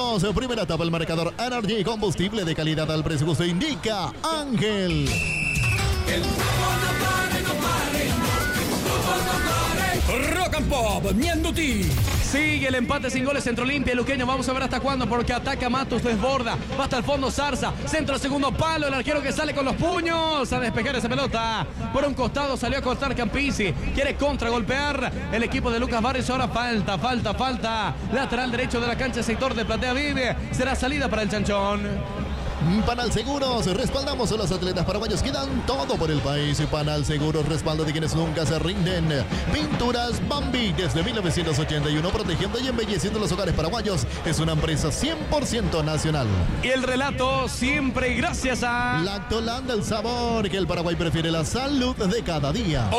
segundos. Primera etapa, el marcador Energy, combustible de calidad al precio que usted indica. Ángel. El fútbol no pare, no pare. El fútbol no pare. Rock and Pop, Mianduti. Sigue el empate sin goles, Centro Olimpia, Luqueño. Vamos a ver hasta cuándo, porque ataca Matos, desborda, va hasta el fondo Zarza, centro al segundo palo, el arquero que sale con los puños a despejar esa pelota. Por un costado salió a cortar Campisi, quiere contragolpear el equipo de Lucas Barrios. Ahora falta. Lateral derecho de la cancha, sector de Platea Vive. Será salida para el Chanchón. Panal Seguros, respaldamos a los atletas paraguayos que dan todo por el país. Panal Seguros, respaldo de quienes nunca se rinden. Pinturas Bambi, desde 1981, protegiendo y embelleciendo los hogares paraguayos. Es una empresa 100% nacional. Y el relato siempre gracias a Lactolanda, el sabor que el Paraguay prefiere, la salud de cada día.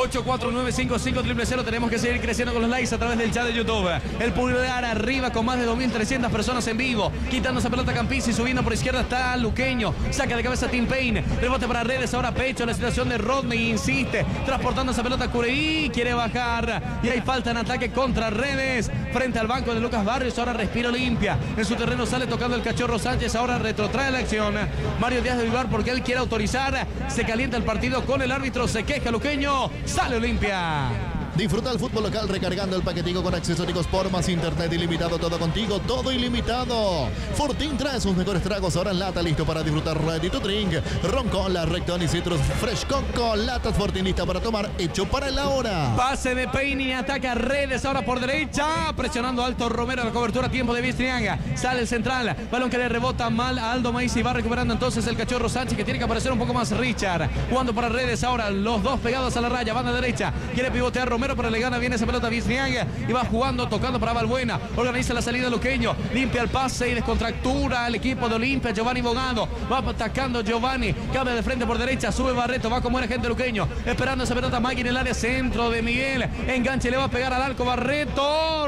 8495500. Tenemos que seguir creciendo con los likes a través del chat de YouTube. El pulgar arriba con más de 2300 personas en vivo. Quitando esa pelota Campisi, subiendo por izquierda está Luqueño, saca de cabeza Tim Payne, rebote para Redes, ahora pecho, la situación de Rodney, insiste, transportando esa pelota Cureí, quiere bajar, y hay falta en ataque contra Redes, frente al banco de Lucas Barrios. Ahora respira Olimpia, en su terreno sale tocando el Cachorro Sánchez, ahora retrotrae la acción, Mario Díaz de Vivar porque él quiere autorizar, se calienta el partido con el árbitro, se queja Luqueño, sale Olimpia. Disfruta el fútbol local recargando el paquetico con accesorios por más internet ilimitado, todo contigo, todo ilimitado. Fortín trae sus mejores tragos ahora en lata, listo para disfrutar, ready to drink. Ron Cola, Recton y Citrus Fresh Coco, latas Fortín lista para tomar, hecho para la hora. Pase de Peine y ataca Redes ahora por derecha, presionando alto Romero, la cobertura, tiempo de Bistrianga, sale el central, balón que le rebota mal a Aldo Maíz y va recuperando entonces el Cachorro Sánchez, que tiene que aparecer un poco más Richard, jugando para Redes ahora, los dos pegados a la raya, banda derecha, quiere pivotear Romero, pero le gana bien esa pelota a Bistrianga y va jugando, tocando para Balbuena, organiza la salida Luqueño, limpia el pase y descontractura el equipo de Olimpia. Giovanni Bogado va atacando Giovanni, cambia de frente por derecha, sube Barreto, va como era gente Luqueño, esperando esa pelota Magui en el área, centro de Miguel, enganche, le va a pegar al arco Barreto,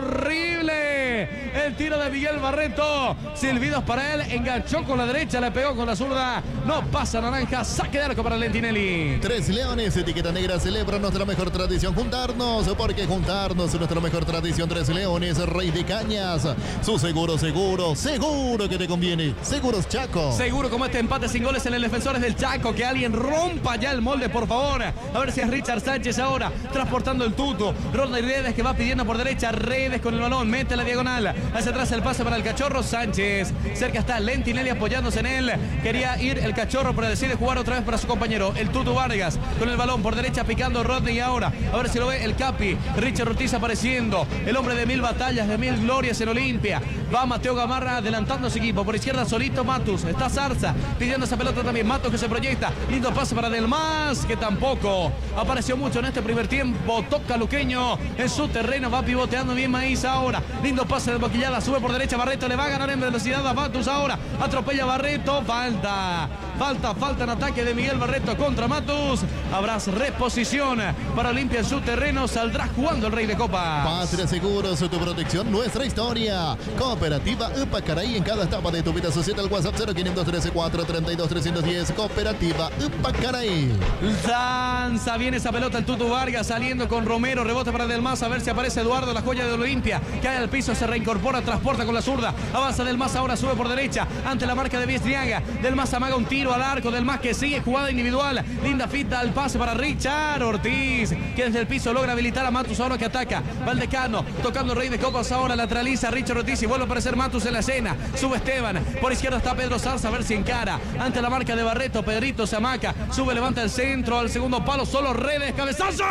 horrible el tiro de Miguel Barreto, silbidos para él, enganchó con la derecha, le pegó con la zurda, no pasa naranja, saque de arco para Lentinelli. Tres Leones, etiqueta negra, celebra nuestra mejor tradición, juntarnos, porque juntarnos es nuestra mejor tradición. Tres Leones, Rey de Cañas, su seguro que te conviene. Seguros Chaco. Seguro como este empate sin goles en el Defensores del Chaco, que alguien rompa ya el molde, por favor. A ver si es Richard Sánchez ahora, transportando el tuto. Rodney Redes que va pidiendo por derecha, Redes con el balón, mete la diagonal, hacia atrás el pase para el Cachorro Sánchez. Cerca está Lentinelli apoyándose en él. Quería ir el Cachorro, pero decide jugar otra vez para su compañero, el Tutu Vargas, con el balón por derecha picando Rodney ahora. A ver si lo ve el Capi. Richard Ortiz apareciendo, el hombre de 1000 batallas, de 1000 glorias en Olimpia. Va Mateo Gamarra adelantando a su equipo. Por izquierda solito Matus, está Zarza pidiendo esa pelota también. Matus que se proyecta, lindo pase para Delmas, que tampoco apareció mucho en este primer tiempo. Toca Luqueño en su terreno, va pivoteando bien Maíz ahora. Lindo pase de boquillada, sube por derecha Barreto, le va a ganar en velocidad a Matus ahora. Atropella Barreto, falta en ataque de Miguel Barreto contra Matus. Habrá reposición para Olimpia en su terreno, saldrá jugando el Rey de Copas. Patria Seguros, tu protección, nuestra historia. Cooperativa Upacaray, en cada etapa de tu vida. Asociate al WhatsApp 0513-432-310. Cooperativa Upacaray. Danza bien esa pelota el Tutu Vargas, saliendo con Romero, rebote para Delmas, a ver si aparece Eduardo, la joya de Olimpia. Cae al piso, se reincorpora, transporta con la zurda, avanza Delmas, ahora sube por derecha, ante la marca de Bistrianga. Delmas amaga un tiro al arco, Delmas que sigue jugada individual, linda fita al pase para Richard Ortiz, que desde el piso logra habilitar a Matus ahora que ataca. Valdecano tocando Rey de Copas ahora, lateraliza Richard Ortiz y vuelve a aparecer Matus en la escena. Sube Esteban, por izquierda está Pedro Zarza, a ver si encara ante la marca de Barreto. Pedrito se amaca, sube, levanta el centro al segundo palo, solo Redes, cabezazo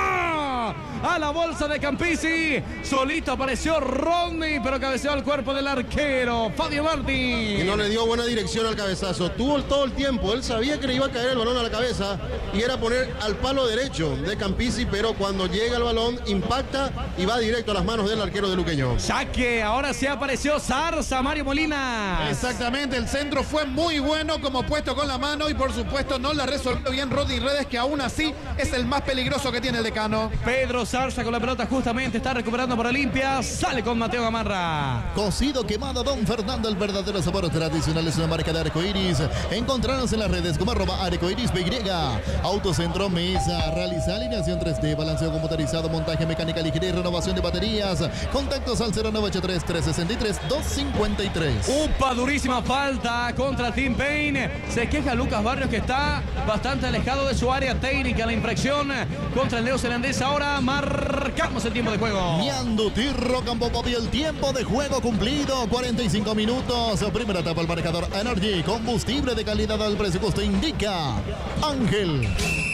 a la bolsa de Campisi, solito apareció Rodney, pero cabeceó al cuerpo del arquero Fabio Martín. Y no le dio buena dirección al cabezazo, tuvo todo el tiempo, él sabía que le iba a caer el balón a la cabeza y era poner al palo derecho de Campisi, pero cuando llega el balón impacta y va directo a las manos del arquero de Luqueño. Saque, ahora sí apareció Zarza, Mario Molina. Exactamente, el centro fue muy bueno como puesto con la mano y por supuesto no la resolvió bien Rodney Redes, que aún así es el más peligroso que tiene el decano. Pedro Zarza con la pelota justamente, está recuperando por Olimpia, sale con Mateo Gamarra. Cocido quemado Don Fernando, el verdadero sabor tradicional es una marca de Arcoiris. Encontrarnos en las redes como @arcoirisPY. Autocentro Mesa, realiza alineación 3D, balanceo computarizado, montaje mecánica ligera y renovación de baterías. Contactos al 0983-363-253. Upa, durísima falta contra Tim Payne. Se queja Lucas Barrios que está bastante alejado de su área técnica. La infracción contra el neozelandés. Ahora marcamos el tiempo de juego. Ñanduti Rock and Pop y el tiempo de juego cumplido. 45 minutos. Primera etapa al marcador Energy. Combustible de calidad al presupuesto indica Ángel.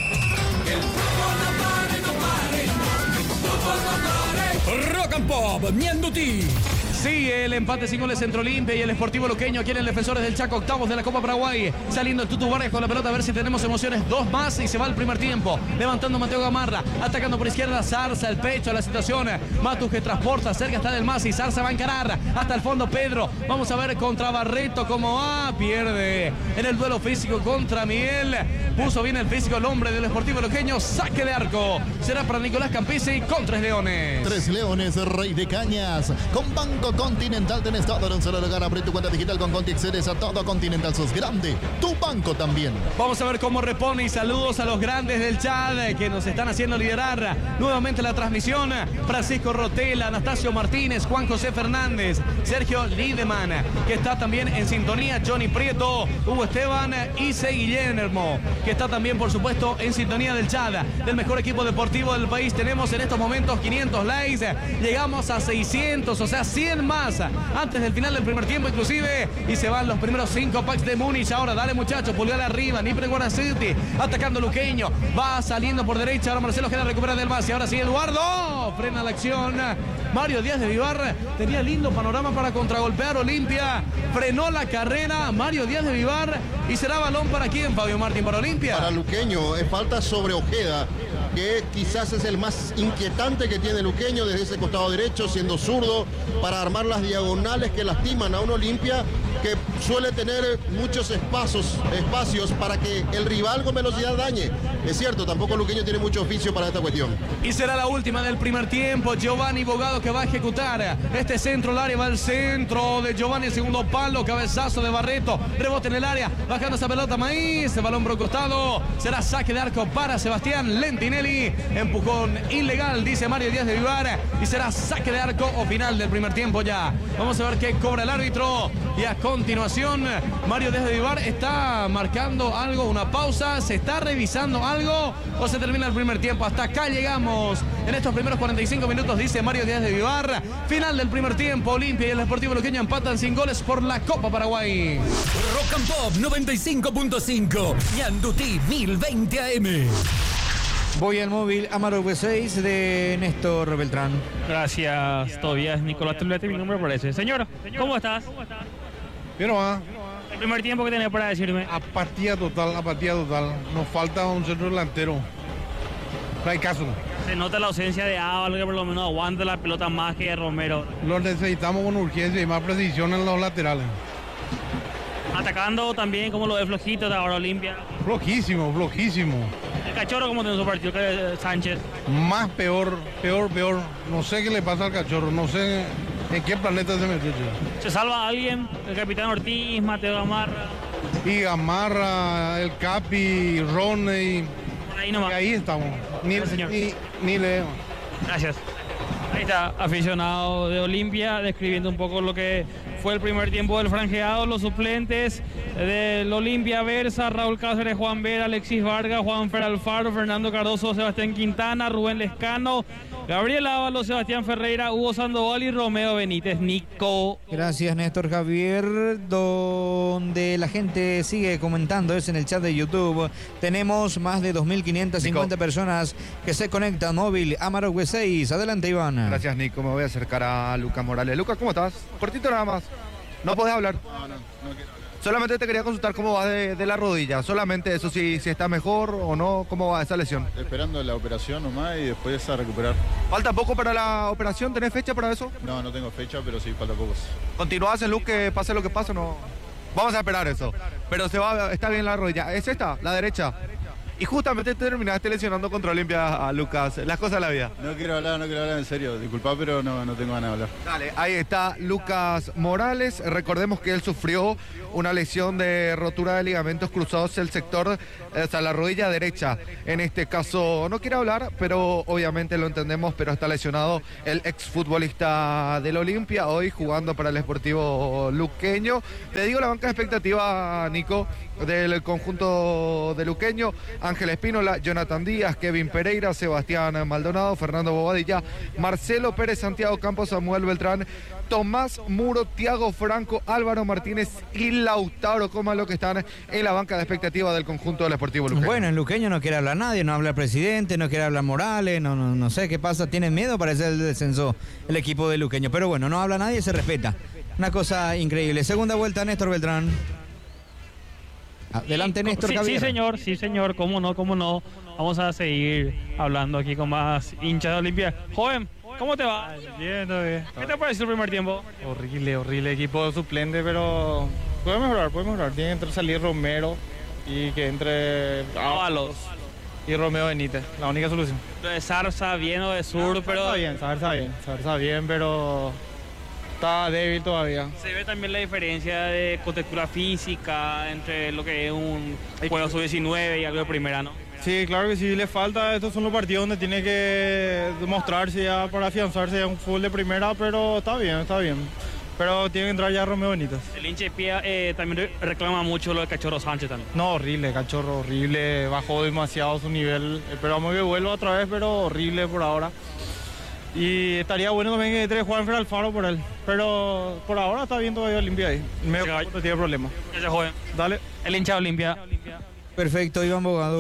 Rock and Pop, Ñanduti. Sigue el empate sin goles entre Olimpia y el Sportivo Luqueño aquí en el Defensores del Chaco, octavos de la Copa Paraguay. Saliendo el Tutu Vargas con la pelota a ver si tenemos emociones. 2 más y se va el primer tiempo. Levantando Mateo Gamarra, atacando por izquierda Zarza, el pecho, la situación. Matus que transporta, cerca está del Masi. Zarza va a encarar hasta el fondo Pedro. Vamos a ver contra Barreto cómo va. Pierde en el duelo físico contra Miguel. Puso bien el físico el hombre del Sportivo Luqueño. Saque de arco. Será para Nicolás Campisi con 3 Leones. 3 Leones, Rey de Cañas. Con Banco Continental tenés todo en un solo lugar. Abre tu cuenta digital con Conti, accedes a todo Continental. Sos grande, tu banco también. Vamos a ver cómo repone y saludos a los grandes del chat que nos están haciendo liderar nuevamente la transmisión. Francisco Rotela, Anastasio Martínez, Juan José Fernández, Sergio Lideman, que está también en sintonía, Johnny Prieto, Hugo Esteban y Guillermo, que está también por supuesto en sintonía del chat del mejor equipo deportivo del país. Tenemos en estos momentos 500 likes, llegamos a 600, o sea 100 más antes del final del primer tiempo inclusive, y se van los primeros 5 packs de Múnich. Ahora dale muchachos, pulgar arriba, Nipre Guaraciti, atacando Luqueño, va saliendo por derecha, ahora Marcelo Ojeda recupera del base, ahora sí Eduardo, frena la acción, Mario Díaz de Vivar, tenía lindo panorama para contragolpear Olimpia, frenó la carrera Mario Díaz de Vivar, y será balón para quién, Fabio Martín, para Olimpia. Para Luqueño, es falta sobre Ojeda, que quizás es el más inquietante que tiene Luqueño desde ese costado derecho, siendo zurdo, para armar las diagonales que lastiman a un Olimpia que suele tener muchos espacios para que el rival con velocidad dañe. Es cierto, tampoco Luqueño tiene mucho oficio para esta cuestión. Y será la última del primer tiempo. Giovanni Bogado que va a ejecutar este centro al área, va al centro de Giovanni, segundo palo, cabezazo de Barreto, rebote en el área, bajando esa pelota Maíz, balón por costado, será saque de arco para Sebastián Lentinelli, empujón ilegal, dice Mario Díaz de Vivar, y será saque de arco o final del primer tiempo ya. Vamos a ver qué cobra el árbitro, y a continuación Mario Díaz de Vivar está marcando algo, una pausa, se está revisando algo o se termina el primer tiempo. Hasta acá llegamos en estos primeros 45 minutos, dice Mario Díaz de Vivar. Final del primer tiempo, Olimpia y el Sportivo Luqueño empatan sin goles por la Copa Paraguay. Rock and Pop 95.5, Ñanduti 1020 AM. Voy al móvil Amaro V6 de Néstor Beltrán. Gracias, Tobias. Nicolás Tulete, mi nombre parece. Señor, ¿cómo estás? Pero El primer tiempo que tenía para decirme. apatía total. Nos falta un centro delantero. No hay caso. Se nota la ausencia de Ábalo, que por lo menos aguanta la pelota más que Romero. Lo necesitamos con urgencia y más precisión en los laterales. Atacando también, como lo ve flojito de ahora Olimpia. Flojísimo. El Cachorro, como tiene su partido, que Sánchez. Más peor. No sé qué le pasa al Cachorro. No sé en qué planeta se metió. ¿Se salva alguien? El capitán Ortiz, Mateo Gamarra. Y Gamarra, el Capi, Roney. Por ahí nomás. Y ahí estamos. Ni leemos. Gracias. Ahí está, aficionado de Olimpia, describiendo un poco lo que fue el primer tiempo del franjeado. Los suplentes del Olimpia: Versa, Raúl Cáceres, Juan Vera, Alexis Vargas, Juan Fer Alfaro, Fernando Cardoso, Sebastián Quintana, Rubén Lescano, Gabriel Ábalos, Sebastián Ferreira, Hugo Sandoval y Romeo Benítez. Nico. Gracias, Néstor Javier. Donde la gente sigue comentando es en el chat de YouTube. Tenemos más de 2.550 personas que se conectan. Móvil Amaro V6. Adelante, Iván. Gracias, Nico. Me voy a acercar a Lucas Morales. Lucas, ¿cómo estás? Cortito nada más. ¿No podés hablar? No quiero hablar. Solamente te quería consultar cómo va de la rodilla. Solamente eso, si está mejor o no, cómo va esa lesión. Esperando la operación nomás y después a recuperar. ¿Falta poco para la operación? ¿Tenés fecha para eso? No tengo fecha, pero sí falta poco. ¿Continuás en Luke, que pase lo que pase? No. Vamos a esperar eso. Pero está bien la rodilla. ¿Es esta? ¿La derecha? Y justamente terminaste lesionando contra Olimpia, Lucas. Las cosas de la vida. No quiero hablar en serio. Disculpa, pero no tengo ganas de hablar. Dale, ahí está Lucas Morales. Recordemos que él sufrió una lesión de rotura de ligamentos cruzados el sector, hasta la rodilla derecha. En este caso, no quiero hablar, pero obviamente lo entendemos, pero está lesionado el exfutbolista del Olimpia, hoy jugando para el Sportivo Luqueño. Te digo la banca de expectativa, Nico, del conjunto de Luqueño: Ángel Espínola, Jonathan Díaz, Kevin Pereira, Sebastián Maldonado, Fernando Bobadilla, Marcelo Pérez, Santiago Campos, Samuel Beltrán, Tomás Muro, Tiago Franco, Álvaro Martínez y Lautaro Cómalo, que están en la banca de expectativa del conjunto del Sportivo Luqueño. Bueno, en Luqueño no quiere hablar nadie, no habla el presidente, no quiere hablar Morales, no sé qué pasa, tienen miedo, parece el descenso el equipo de Luqueño, pero bueno, no habla nadie, se respeta. Una cosa increíble. Segunda vuelta, Néstor Beltrán. Adelante, Néstor. Sí, señor, cómo no. Vamos a seguir hablando aquí con más hinchas de Olimpia. Joven, ¿cómo te va? Bien, todo bien. ¿Qué te pareció el primer tiempo? Horrible equipo suplente, pero puede mejorar. Tiene que salir Romero y que entre Ábalos y Romeo Benítez, la única solución. De Zarza bien o de Sur, pero... Zarza bien, pero está débil todavía. Se ve también la diferencia de contextura física entre lo que es un juego sub-19 y algo de primera, ¿no? Sí, claro que sí, le falta. Estos son los partidos donde tiene que demostrarse ya para afianzarse en un fútbol de primera, pero está bien. Pero tiene que entrar ya Romeo Benítez. El hincha de pie también reclama mucho lo de Cachorro Sánchez también. No, horrible, Cachorro, horrible. Bajó demasiado su nivel. Esperamos que vuelva otra vez, pero horrible por ahora. Y estaría bueno también que entre Juan Alfaro por él. Pero por ahora está bien todavía Olimpia ahí. No tiene problema. Ese joven. Dale. El hincha de Olimpia. Perfecto, Iván Bogado.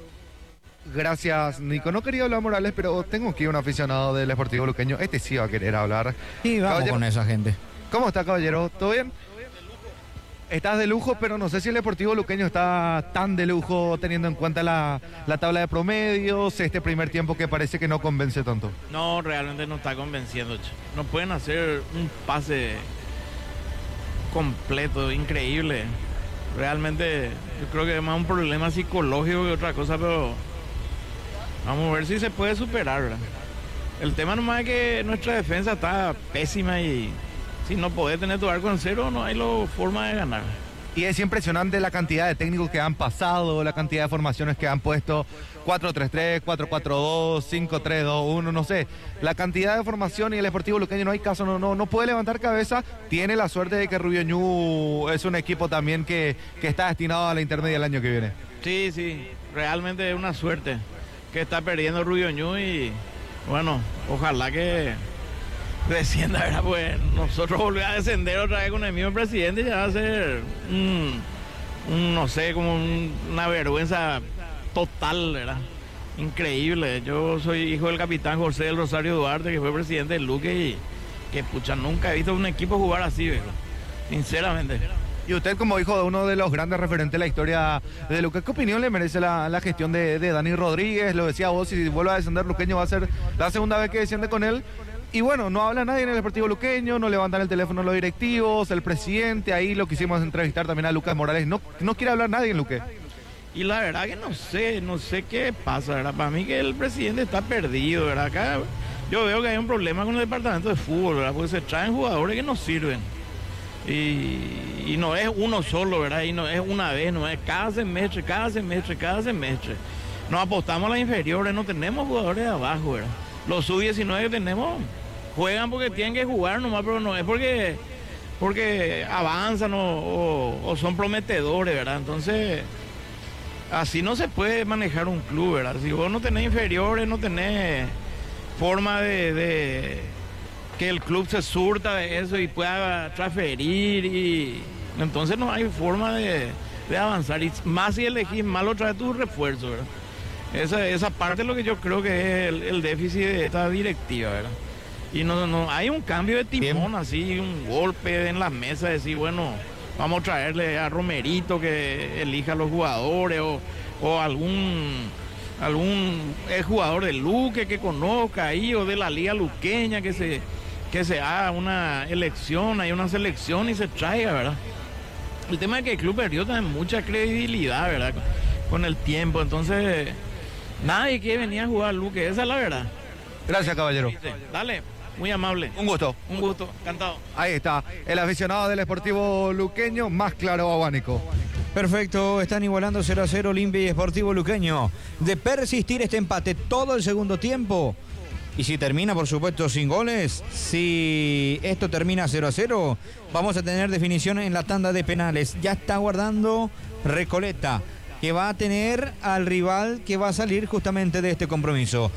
Gracias, Nico. No quería hablar Morales, pero tengo aquí un aficionado del Sportivo Luqueño. Este sí va a querer hablar. Sí, vamos caballero, con esa gente. ¿Cómo está, caballero? ¿Todo bien? Estás de lujo, pero no sé si el Sportivo Luqueño está tan de lujo teniendo en cuenta la tabla de promedios, este primer tiempo que parece que no convence tanto. No, realmente no está convenciendo. No pueden hacer un pase completo, increíble. Realmente yo creo que es más un problema psicológico que otra cosa, pero vamos a ver si se puede superar, ¿verdad? El tema nomás es que nuestra defensa está pésima y si no podés tener tu arco en cero, no hay forma de ganar. Y es impresionante la cantidad de técnicos que han pasado, la cantidad de formaciones que han puesto, 4-3-3, 4-4-2, 5-3-2-1, no sé. La cantidad de formación y el Sportivo Luqueño no hay caso, no puede levantar cabeza. Tiene la suerte de que Rubio Ñu es un equipo también que está destinado a la intermedia el año que viene. Sí, realmente es una suerte que está perdiendo Rubio Ñu y bueno, ojalá que descienda, ¿verdad? Pues nosotros volvemos a descender otra vez con el mismo presidente, ya va a ser no sé, como una vergüenza total, ¿verdad? Increíble. Yo soy hijo del capitán José del Rosario Duarte, que fue presidente del Luque, y que pucha, nunca he visto un equipo jugar así, ¿verdad? Sinceramente. Y usted, como hijo de uno de los grandes referentes de la historia de Luque, ¿qué opinión le merece la gestión de Dani Rodríguez? Lo decía vos, si vuelve a descender Luqueño va a ser la segunda vez que desciende con él. Y bueno, no habla nadie en el Sportivo Luqueño, no levantan el teléfono los directivos, el presidente, ahí lo quisimos entrevistar también a Lucas Morales, no quiere hablar nadie en Luque. Y la verdad que no sé qué pasa, ¿verdad? Para mí que el presidente está perdido, ¿verdad? Acá yo veo que hay un problema con el departamento de fútbol, ¿verdad? Porque se traen jugadores que no sirven. Y no es uno solo, ¿verdad? Y no es una vez, no es cada semestre. Nos apostamos a las inferiores, no tenemos jugadores de abajo, ¿verdad? Los sub-19 que tenemos juegan porque tienen que jugar nomás, pero no es porque avanzan o son prometedores, ¿verdad? Entonces, así no se puede manejar un club, ¿verdad? Si vos no tenés inferiores, no tenés forma de que el club se surta de eso y pueda transferir, y entonces no hay forma de avanzar, y más si elegís mal otra vez tu refuerzo, ¿verdad? Esa parte es lo que yo creo que es el déficit de esta directiva, ¿verdad? Y no hay un cambio de timón, así, un golpe en la mesa, decir, bueno, vamos a traerle a Romerito que elija a los jugadores, o algún jugador de Luque que conozca ahí, o de la liga luqueña que se haga una elección, hay una selección y se traiga, ¿verdad? El tema es que el club perdió también mucha credibilidad, ¿verdad? con el tiempo. Entonces, nadie quiere venir a jugar, Luque, esa es la verdad. Gracias, caballero. Dale, muy amable. Un gusto. Un gusto, encantado. Ahí está, el aficionado del Sportivo Luqueño, más claro abanico. Perfecto, están igualando 0-0 Olimpia y Sportivo Luqueño. De persistir este empate todo el segundo tiempo, y si termina, por supuesto, sin goles, si esto termina 0-0, vamos a tener definición en la tanda de penales. Ya está guardando Recoleta, que va a tener al rival que va a salir justamente de este compromiso.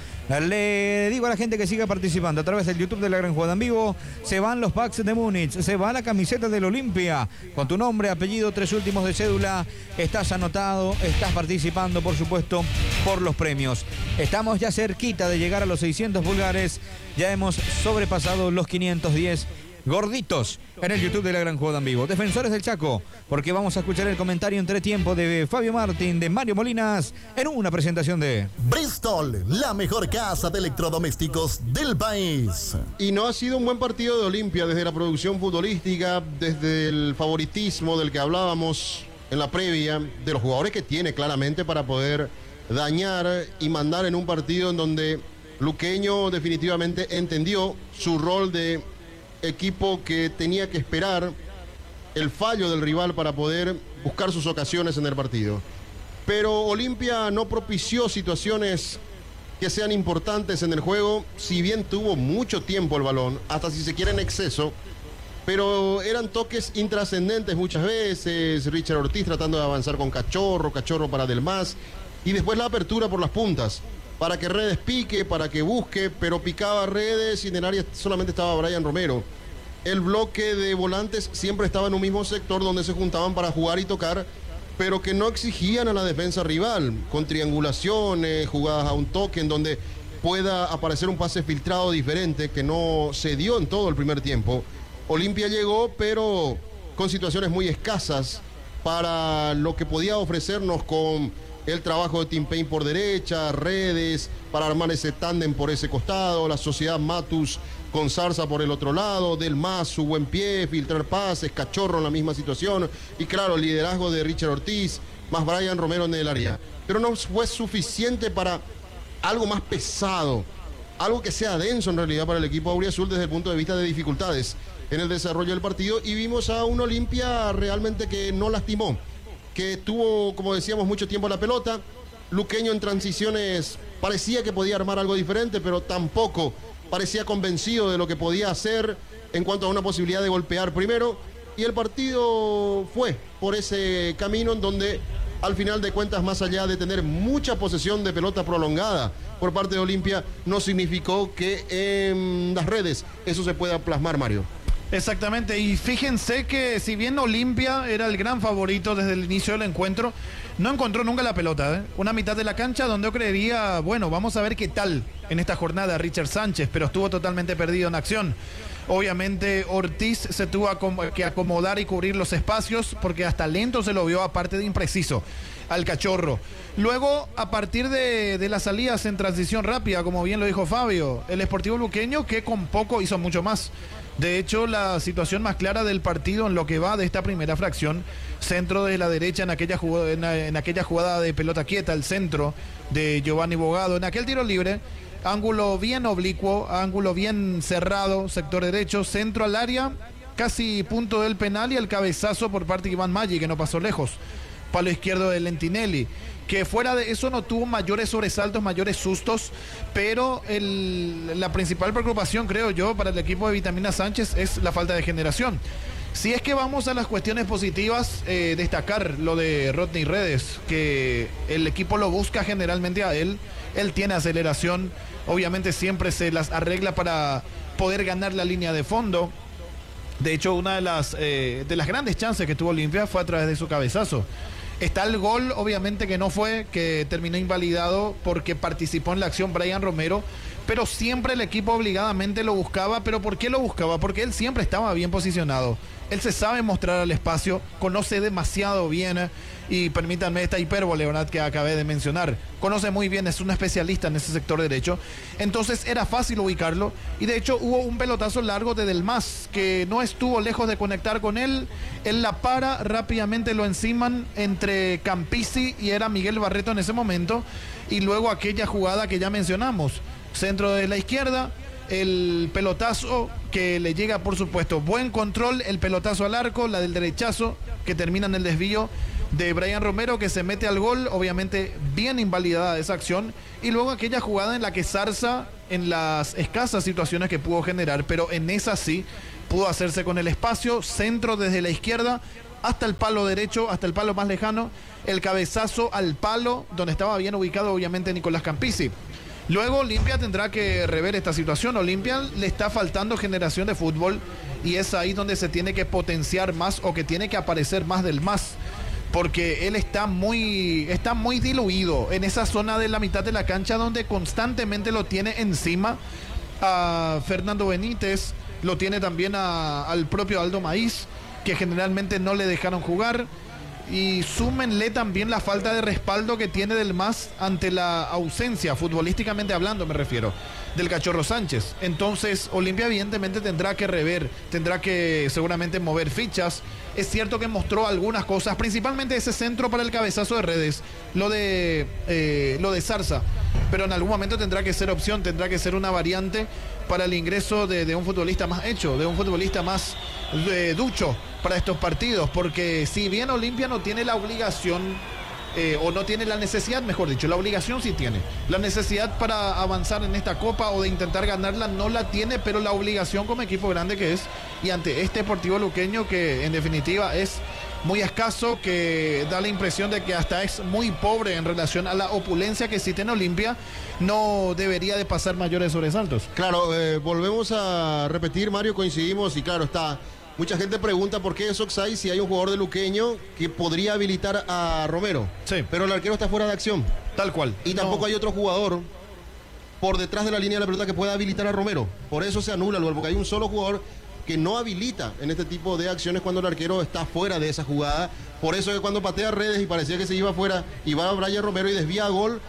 Le digo a la gente que siga participando a través del YouTube de La Gran Jugada en Vivo. Se van los packs de Múnich, se va la camiseta del Olimpia con tu nombre, apellido, 3 últimos de cédula. Estás anotado, estás participando, por supuesto, por los premios. Estamos ya cerquita de llegar a los 600 pulgares. Ya hemos sobrepasado los 510 gorditos en el YouTube de La Gran Jugada en Vivo. Defensores del Chaco, porque vamos a escuchar el comentario entretiempo de Fabio Martín, de Mario Molinas, en una presentación de Bristol, la mejor casa de electrodomésticos del país. Y no ha sido un buen partido de Olimpia desde la producción futbolística, desde el favoritismo del que hablábamos en la previa, de los jugadores que tiene claramente para poder dañar y mandar en un partido en donde Luqueño definitivamente entendió su rol de equipo que tenía que esperar el fallo del rival para poder buscar sus ocasiones en el partido. Pero Olimpia no propició situaciones que sean importantes en el juego, si bien tuvo mucho tiempo el balón, hasta si se quiere en exceso, pero eran toques intrascendentes muchas veces. Richard Ortiz tratando de avanzar con Cachorro para Delmas, y después la apertura por las puntas para que Redes pique, para que busque, pero picaba Redes y en el área solamente estaba Brian Romero. El bloque de volantes siempre estaba en un mismo sector donde se juntaban para jugar y tocar, pero que no exigían a la defensa rival, con triangulaciones, jugadas a un toque en donde pueda aparecer un pase filtrado diferente, que no se dio en todo el primer tiempo. Olimpia llegó, pero con situaciones muy escasas para lo que podía ofrecernos con el trabajo de Tim Payne por derecha, Redes para armar ese tándem por ese costado, la sociedad Matus con Zarza por el otro lado, Delmas su buen pie, filtrar pases, Cachorro en la misma situación, y claro, el liderazgo de Richard Ortiz, más Brian Romero en el área. Pero no fue suficiente para algo más pesado, algo que sea denso en realidad para el equipo auriazul desde el punto de vista de dificultades en el desarrollo del partido, y vimos a un Olimpia realmente que no lastimó, que tuvo, como decíamos, mucho tiempo la pelota. Luqueño en transiciones parecía que podía armar algo diferente, pero tampoco parecía convencido de lo que podía hacer en cuanto a una posibilidad de golpear primero, y el partido fue por ese camino en donde al final de cuentas, más allá de tener mucha posesión de pelota prolongada por parte de Olimpia, no significó que en las redes eso se pueda plasmar, Mario. Exactamente, y fíjense que si bien Olimpia era el gran favorito desde el inicio del encuentro, no encontró nunca la pelota, ¿eh? Una mitad de la cancha donde yo creería, bueno, vamos a ver qué tal en esta jornada Richard Sánchez, pero estuvo totalmente perdido en acción. Obviamente Ortiz se tuvo que acomodar y cubrir los espacios, porque hasta lento se lo vio, aparte de impreciso, al Cachorro. Luego, a partir de las salidas en transición rápida, como bien lo dijo Fabio, el Sportivo Luqueño, que con poco hizo mucho más. De hecho, la situación más clara del partido en lo que va de esta primera fracción, centro de la derecha en aquella jugada de pelota quieta, el centro de Giovanni Bogado, en aquel tiro libre, ángulo bien oblicuo, ángulo bien cerrado, sector derecho, centro al área, casi punto del penal, y el cabezazo por parte de Iván Maggi, que no pasó lejos, palo izquierdo de Lentinelli, que fuera de eso no tuvo mayores sobresaltos, mayores sustos, pero la principal preocupación, creo yo, para el equipo de Vitamina Sánchez es la falta de generación. Si es que vamos a las cuestiones positivas, destacar lo de Rodney Redes, que el equipo lo busca generalmente a él tiene aceleración, obviamente siempre se las arregla para poder ganar la línea de fondo. De hecho, una de las grandes chances que tuvo Olimpia fue a través de su cabezazo. Está el gol, obviamente, que no fue, que terminó invalidado porque participó en la acción Brian Romero, pero siempre el equipo obligadamente lo buscaba. ¿Pero por qué lo buscaba? Porque él siempre estaba bien posicionado. Él se sabe mostrar al espacio, conoce demasiado bien, y permítanme esta hipérbole, ¿verdad?, que acabé de mencionar. Conoce muy bien, es un especialista en ese sector derecho. Entonces era fácil ubicarlo, y de hecho hubo un pelotazo largo de Delmas, que no estuvo lejos de conectar con él. Él la para, rápidamente lo enciman entre Campisi y era Miguel Barreto en ese momento, y luego aquella jugada que ya mencionamos, centro de la izquierda, el pelotazo que le llega, por supuesto, buen control, el pelotazo al arco, la del derechazo que termina en el desvío de Brian Romero, que se mete al gol, obviamente bien invalidada esa acción, y luego aquella jugada en la que Zarza, en las escasas situaciones que pudo generar, pero en esa sí pudo hacerse con el espacio, centro desde la izquierda hasta el palo derecho, hasta el palo más lejano, el cabezazo al palo donde estaba bien ubicado obviamente Nicolás Campisi. Luego Olimpia tendrá que rever esta situación. Olimpia le está faltando generación de fútbol, y es ahí donde se tiene que potenciar más, o que tiene que aparecer más del más, porque él está muy diluido en esa zona de la mitad de la cancha, donde constantemente lo tiene encima a Fernando Benítez, lo tiene también al propio Aldo Maíz, que generalmente no le dejaron jugar. Y súmenle también la falta de respaldo que tiene del MAS ante la ausencia, futbolísticamente hablando me refiero, del Cachorro Sánchez. Entonces Olimpia evidentemente tendrá que rever, tendrá que seguramente mover fichas. Es cierto que mostró algunas cosas, principalmente ese centro para el cabezazo de Redes, lo de Zarza, pero en algún momento tendrá que ser opción, tendrá que ser una variante para el ingreso de un futbolista más hecho, de un futbolista más ducho para estos partidos, porque si bien Olimpia no tiene la obligación, o no tiene la necesidad, mejor dicho, la obligación sí tiene, la necesidad para avanzar en esta copa o de intentar ganarla no la tiene, pero la obligación como equipo grande que es, y ante este Deportivo Luqueño que en definitiva es muy escaso, que da la impresión de que hasta es muy pobre en relación a la opulencia que sí tiene Olimpia, no debería de pasar mayores sobresaltos. Claro, volvemos a repetir, Mario, coincidimos, y claro está, mucha gente pregunta por qué es offside si hay un jugador de Luqueño que podría habilitar a Romero. Sí. Pero el arquero está fuera de acción. Tal cual. Y tampoco hay otro jugador por detrás de la línea de la pelota que pueda habilitar a Romero. Por eso se anula el gol, porque hay un solo jugador que no habilita en este tipo de acciones cuando el arquero está fuera de esa jugada. Por eso es que cuando patea Redes y parecía que se iba afuera y va a Brian Romero y desvía a gol,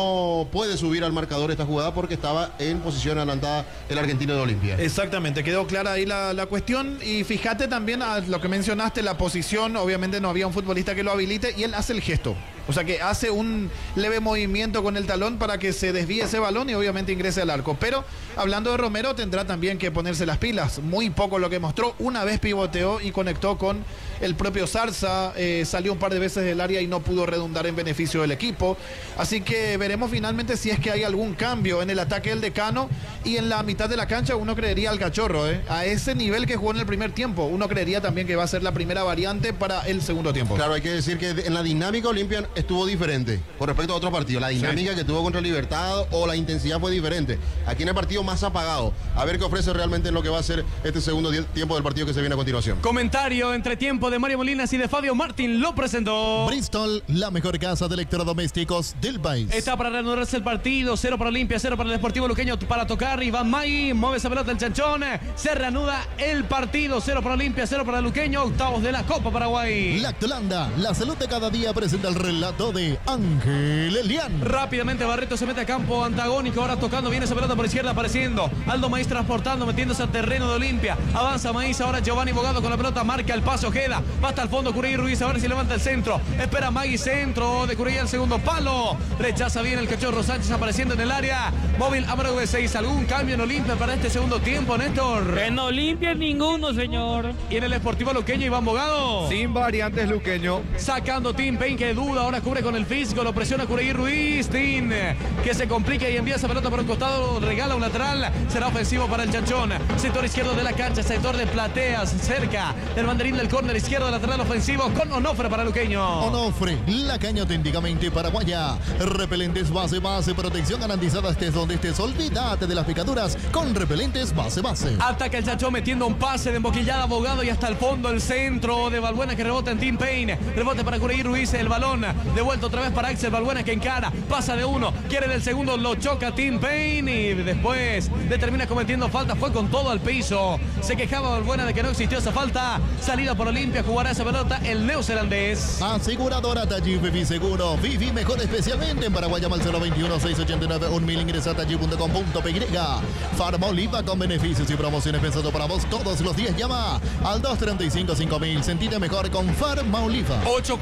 no puede subir al marcador esta jugada porque estaba en posición adelantada el argentino de Olimpia. Exactamente, quedó clara ahí la cuestión. Y fíjate también a lo que mencionaste, la posición, obviamente no había un futbolista que lo habilite y él hace el gesto. O sea que hace un leve movimiento con el talón para que se desvíe ese balón y obviamente ingrese al arco. Pero hablando de Romero, tendrá también que ponerse las pilas. Muy poco lo que mostró. Una vez pivoteó y conectó con el propio Zarza. Salió un par de veces del área y no pudo redundar en beneficio del equipo. Así que veremos finalmente si es que hay algún cambio en el ataque del Decano. Y en la mitad de la cancha uno creería al Cachorro. A ese nivel que jugó en el primer tiempo. Uno creería también que va a ser la primera variante para el segundo tiempo. Claro, hay que decir que en la dinámica Olimpia estuvo diferente con respecto a otros partidos. La dinámica que tuvo contra Libertad o la intensidad fue diferente. Aquí en el partido más apagado. A ver qué ofrece realmente en lo que va a ser este segundo tiempo del partido que se viene a continuación. Comentario entre tiempo de Mario Molinas y de Fabio Martín. Lo presentó Bristol, la mejor casa de electrodomésticos del país. Está para reanudarse el partido. 0 para Olimpia, 0 para el Deportivo Luqueño. Para tocar Iván May. Mueve esa pelota el chanchón. Se reanuda el partido. 0 para Olimpia, 0 para el Luqueño. Octavos de la Copa Paraguay. Lactolanda, la salud de cada día, presenta el relato de Ángel Elián. Rápidamente Barreto se mete a campo antagónico. Ahora tocando bien esa pelota por izquierda, apareciendo Aldo Maíz transportando, metiéndose al terreno de Olimpia. Avanza Maíz, ahora Giovanni Bogado con la pelota, marca el paso, Ojeda, va hasta el fondo Cureí Ruiz, a ver si levanta el centro. Espera Maíz, centro de Cureí al segundo palo. Rechaza bien el Cachorro Sánchez apareciendo en el área. Móvil Amaru de 6. ¿Algún cambio en Olimpia para este segundo tiempo, Néstor? En Olimpia ninguno, señor. Y en el Deportivo Luqueño, Iván Bogado. Sin variantes, Luqueño. Sacando Tim Payne, que duda, ahora cubre con el físico, lo presiona Cureí Ruiz. Tim, que se complica y envía esa pelota por un costado, regala un lateral. Será ofensivo para el chanchón. Sector izquierdo de la cancha, sector de Plateas, cerca del banderín del córner izquierdo, lateral ofensivo con Onofre para Luqueño. Onofre, la caña auténticamente paraguaya. Repelentes base, protección garantizada estés donde estés. Olvídate de las picaduras con repelentes base. Ataca el Chanchón metiendo un pase de emboquillada abogado y hasta el fondo el centro de Balbuena que rebota en Tim Payne. Rebote para Cureí Ruiz, el balón devuelto otra vez para Axel Balbuena que encara, pasa de uno, quiere del segundo, lo choca Tim Payne y después le termina cometiendo falta, fue con todo al piso. Se quejaba Balbuena de que no existió esa falta. Salida por Olimpia, jugará esa pelota el neozelandés. Aseguradora Taji Vivi Seguro. Vivi mejor especialmente en Paraguay. Llama al 021-689-1000. Ingresa a taji.com.py. Farma Oliva con beneficios y promociones pensado para vos todos los días. Llama al 235-5000. Sentite mejor con Farma Oliva.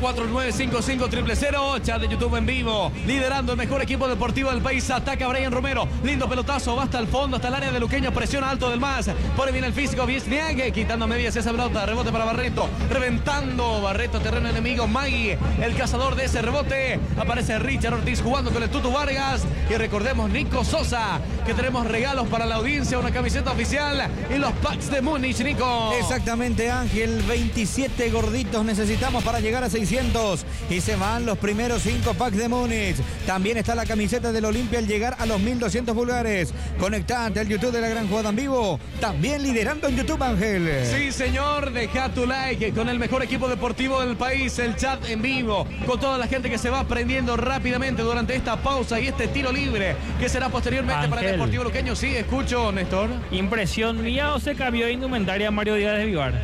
849-55-000. Chat de YouTube en vivo. Liderando el mejor equipo deportivo del país. Ataca Brian Romero. Lindo pelotazo. Va hasta el fondo, hasta el área de Luqueño. Presiona alto del más. Pone bien el físico. Viesniague quitando medias esa pelota. Rebote para Barreto. Reventando Barreto. Terreno enemigo. Magui, el cazador de ese rebote. Aparece Richard Ortiz jugando con el Tutu Vargas. Y recordemos Nico Sosa, que tenemos regalos para la audiencia. Una camiseta oficial y los packs de Múnich, Nico. Exactamente, Ángel. 27 gorditos necesitamos para llegar a 600. Y se van los primeros 5 packs de Múnich. También está la camiseta del Olimpia al llegar a los 1200 pulgares. Conectate al YouTube de La Gran Jugada en Vivo. También liderando en YouTube, Ángel. Sí, señor. Deja tu like con el mejor equipo deportivo del país. El chat en vivo. Con toda la gente que se va aprendiendo rápidamente durante esta pausa y este tiro libre que será posteriormente Ángel. para el Deportivo Luqueño. Sí, escucho, Néstor. ¿Impresión mía o se cambió de indumentaria Mario Díaz de Vivar?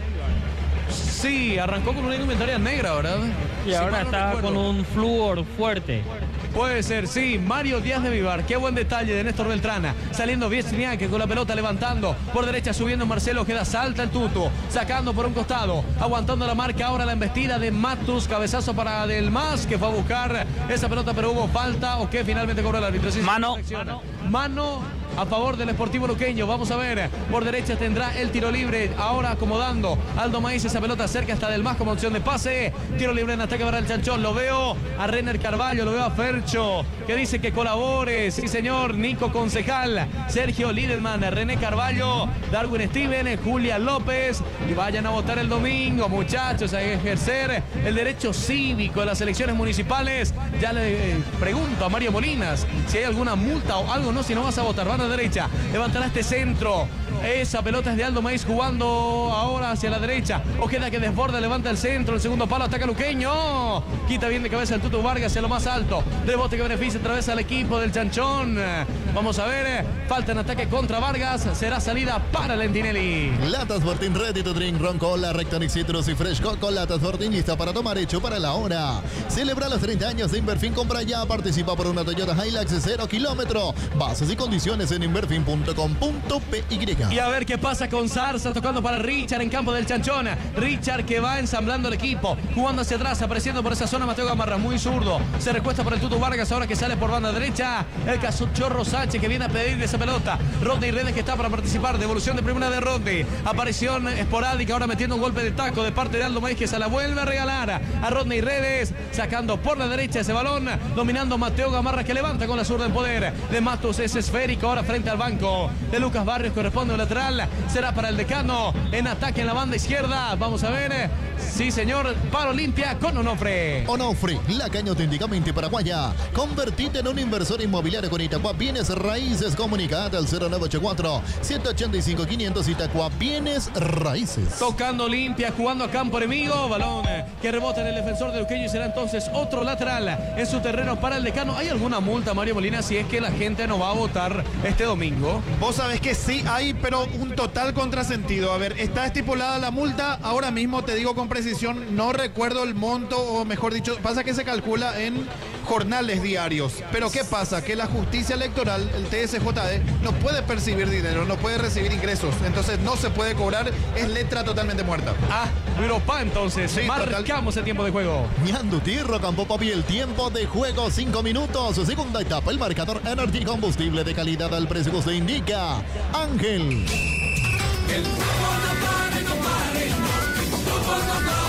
Sí, arrancó con una indumentaria negra, ¿verdad? Y ahora está con un flúor fuerte. Puede ser, sí. Mario Díaz de Vivar. Qué buen detalle de Néstor Beltrana. Saliendo Viesniaque con la pelota levantando. Por derecha subiendo Marcelo. Queda salta el Tuto. Sacando por un costado. Aguantando la marca. Ahora la embestida de Matus. Cabezazo para Del Mas, que fue a buscar esa pelota, pero hubo falta. ¿O qué? Finalmente cobró el árbitro. Sí, Mano a favor del Sportivo Luqueño. Vamos a ver. Por derecha tendrá el tiro libre. Ahora acomodando Aldo Maíz esa pelota cerca hasta Del Mas como opción de pase. Tiro libre en ataque para el Chanchón. Lo veo a Renner Carvalho. Lo veo a Fercho, que dice que colabore. Sí, señor. Nico Concejal. Sergio Lidelman. René Carvalho. Darwin Steven. Julia López. Y vayan a votar el domingo, muchachos, a ejercer el derecho cívico en las elecciones municipales. Ya le pregunto a Mario Molinas si hay alguna multa o algo. No, si no vas a votar. Van a derecha. Levantará este centro. Esa pelota es de Aldo Maíz jugando ahora hacia la derecha. Ojeda que desborda, levanta el centro. El segundo palo, ataca Luqueño. Quita bien de cabeza el Tutu Vargas hacia lo más alto. Rebote que beneficia otra vez al equipo del Chanchón. Vamos a ver. Falta en ataque contra Vargas. Será salida para Lentinelli. Latas Fortin Ready to Drink. Ron Cola, Rectonic Citrus y Fresh Coco. Latas Fortin lista para tomar, hecho para la hora. Celebra los 30 años de Inverfin. Compra ya. Participa por una Toyota Hilux 0 kilómetro. Bases y condiciones en inverfin.com.py. Y a ver qué pasa con Zarza, tocando para Richard en campo del Chanchón. Richard que va ensamblando el equipo, jugando hacia atrás, apareciendo por esa zona Mateo Gamarra, muy zurdo. Se recuesta por el Tutu Vargas, ahora que sale por banda derecha. El Cachorro Sánchez que viene a pedir esa pelota. Rodney Redes que está para participar. Devolución de primera de Rodney. Aparición esporádica, ahora metiendo un golpe de taco de parte de Aldo Maíz, que se la vuelve a regalar a Rodney Redes. Sacando por la derecha ese balón. Dominando Mateo Gamarra, que levanta con la zurda en poder. De Matos es esférico, ahora frente al banco de Lucas Barrios, corresponde un lateral. Será para el Decano. En ataque en la banda izquierda. Vamos a ver. Sí, señor. Para Olimpia con Onofre. Onofre, la caña auténticamente paraguaya. Convertite en un inversor inmobiliario con Itaqua Bienes Raíces. Comunicate al 0984-185-500. Itaqua Bienes Raíces. Tocando Olimpia, jugando a campo enemigo. Balón que rebota en el defensor de Luqueño y será entonces otro lateral en su terreno para el Decano. ¿Hay alguna multa, Mario Molina, si es que la gente no va a votar este domingo? Vos sabés que sí hay, pero un total contrasentido. A ver, está estipulada la multa. Ahora mismo te digo con precisión, no recuerdo el monto, o mejor dicho, pasa que se calcula en jornales diarios. Pero ¿qué pasa? Que la justicia electoral, el TSJE, no puede percibir dinero, no puede recibir ingresos. Entonces no se puede cobrar, es letra totalmente muerta. Ah, Europa entonces. Sí, marcamos el tiempo de juego. Ñandutí, Campo Papi, el tiempo de juego, 5 minutos. Segunda etapa, el marcador Energy Combustible de calidad al precio que usted indica. Ángel. El fútbol no pare, no pare. Fútbol no pare.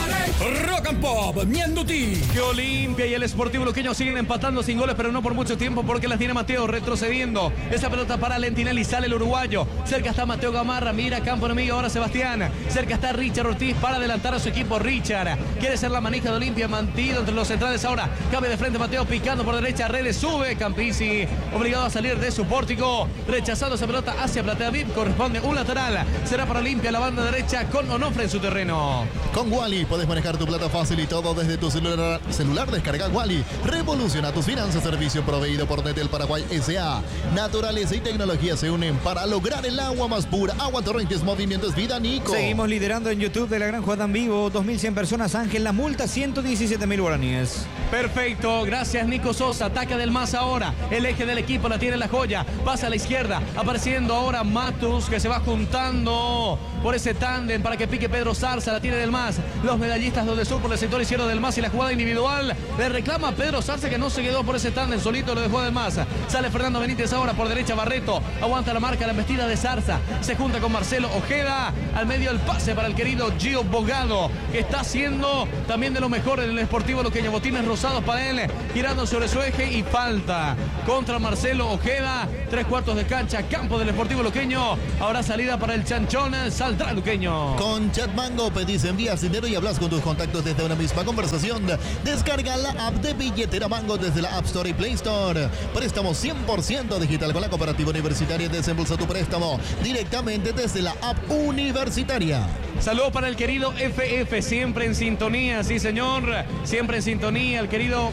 Rock and Pop, Mianduti. Que Olimpia y el Sportivo Luqueño siguen empatando sin goles, pero no por mucho tiempo porque las tiene Mateo retrocediendo. Esa pelota para Lentinelli, sale el uruguayo. Cerca está Mateo Gamarra, mira campo enemigo ahora Sebastián. Cerca está Richard Ortiz para adelantar a su equipo. Richard quiere ser la manija de Olimpia, mantido entre los centrales ahora. Cambia de frente Mateo, picando por derecha, Redes sube. Campisi obligado a salir de su pórtico, rechazando esa pelota hacia Platea VIP. Corresponde un lateral. Será para Olimpia la banda derecha con Onofre en su terreno. Con Wally puedes manejar tu plata fácil y todo desde tu celular. Descarga Wally. Revoluciona tus finanzas. Servicio proveído por Netel Paraguay S.A. Naturaleza y tecnología se unen para lograr el agua más pura. Agua Torrentes, movimientos vida, Nico. Seguimos liderando en YouTube de la Gran Jugada en Vivo. 2.100 personas. Ángel, la multa 117.000 guaraníes. Perfecto, gracias Nico Sosa. Ataca del MAS ahora. El eje del equipo la tiene La Joya. Pasa a la izquierda. Apareciendo ahora Matus, que se va juntando por ese tándem para que pique Pedro Zarza. La tiene del MAS. Los medallistas donde sur por el sector izquierdo del MAS y la jugada individual. Le reclama a Pedro Zarza, que no se quedó por ese tándem. Solito lo dejó del MAS. Sale Fernando Benítez ahora por derecha. Barreto aguanta la marca, la embestida de Zarza. Se junta con Marcelo Ojeda. Al medio el pase para el querido Gio Bogado, que está haciendo también de lo mejor en el Sportivo Luqueño. Botines rosados para él, girando sobre su eje y falta contra Marcelo Ojeda. 3/4 de cancha, campo del Sportivo Luqueño. Ahora salida para el Chanchón, saldrá Luqueño. Con Chatmango pedís, envías dinero y hablas con tus contactos desde una misma conversación. Descarga la app de Billetera Mango desde la App Store y Play Store. Préstamo 100% digital con la Cooperativa Universitaria. Desembolsa tu préstamo directamente desde la app universitaria. Saludos para el querido FF, siempre en sintonía, sí señor, siempre en sintonía, el querido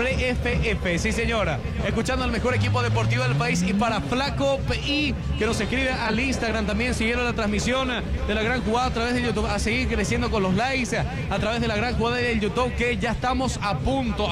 FF, sí señora, escuchando al mejor equipo deportivo del país. Y para Flaco PI, que nos escribe al Instagram también, siguieron la transmisión de la Gran Jugada a través de YouTube, a seguir creciendo con los likes a través de la Gran Jugada del YouTube, que ya estamos a punto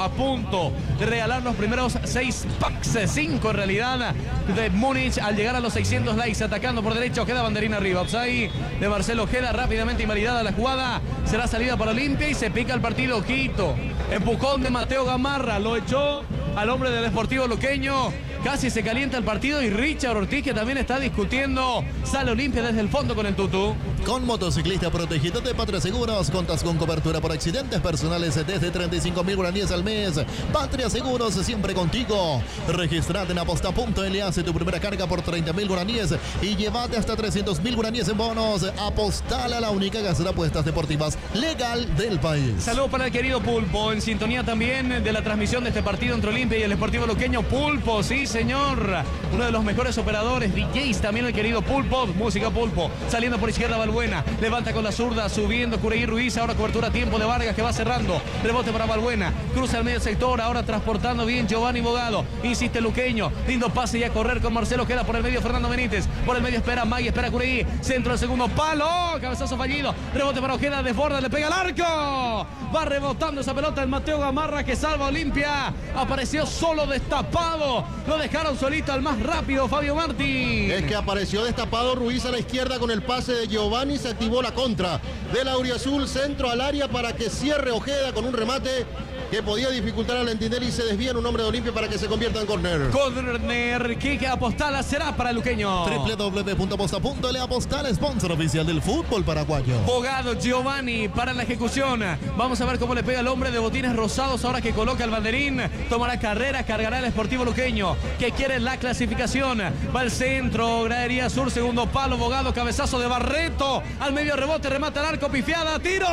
de regalar los primeros 6 packs, 5 en realidad, de Múnich, al llegar a los 600 likes. Atacando por derecha, Ojeda, banderina arriba, offside de Marcelo Ojeda, rápidamente invalidada la jugada, será salida para Olimpia y se pica el partido. Ojito, empujón de Mateo Gamarra, lo echó al hombre del Sportivo Luqueño. Casi se calienta el partido y Richard Ortiz, que también está discutiendo. Sale Olimpia desde el fondo con el Tutu. Con motociclista protegido de Patria Seguros, contas con cobertura por accidentes personales desde 35.000 guaraníes al mes. Patria Seguros, siempre contigo. Registrate en aposta.la, hace tu primera carga por 30.000 guaraníes y llévate hasta 300.000 guaraníes en bonos. Apostala, la única casa de apuestas deportivas legal del país. Saludos para el querido Pulpo, en sintonía también de la transmisión de este partido entre Olimpia y el Sportivo Luqueño. Pulpo, sí señor, uno de los mejores operadores, DJs también el querido Pulpo. Música Pulpo, saliendo por izquierda Balbuena, levanta con la zurda, subiendo Cureí Ruiz, ahora cobertura a tiempo de Vargas, que va cerrando, rebote para Balbuena, cruza el medio sector, ahora transportando bien Giovanni Bogado, insiste Luqueño, lindo pase y a correr con Marcelo, queda por el medio Fernando Benítez, por el medio espera Magui, espera Cureí, centro del segundo palo, cabezazo fallido, rebote para Ojeda, desborda, le pega al arco, va rebotando esa pelota el Mateo Gamarra, que salva a Olimpia, apareció solo destapado, lo dejaron solito al más rápido, Fabio Martí. Es que apareció destapado Ruiz a la izquierda con el pase de Giovanni, se activó la contra del Auriazul, centro al área para que cierre Ojeda con un remate que podía dificultar a Lentinelli y se desvía en un hombre de Olimpia para que se convierta en córner. Córner, kick Apostala será para el Luqueño. www.aposta.le, Apostala, sponsor oficial del fútbol paraguayo. Bogado, Giovanni para la ejecución. Vamos a ver cómo le pega el hombre de botines rosados ahora que coloca el banderín. Tomará carrera, cargará el Sportivo Luqueño, que quiere la clasificación. Va al centro, gradería sur, segundo palo, Bogado, cabezazo de Barreto. Al medio rebote, remata al arco, pifiada, tiro.